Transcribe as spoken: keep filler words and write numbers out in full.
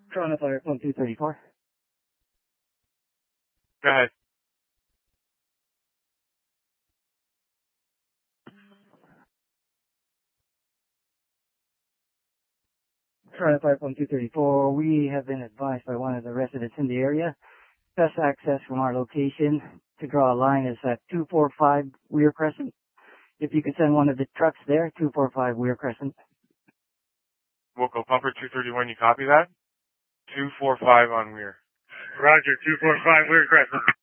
Toronto Fire Phone two thirty-four. Go ahead. Toronto Fire Phone two thirty-four. We have been advised by one of the residents in the area. Best access from our location to draw a line is at two forty-five Weir Crescent. If you could send one of the trucks there, two forty-five Weir Crescent. Woco Pumper two thirty-one, you copy that? two forty-five on Weir. Roger, two forty-five Weir Crescent.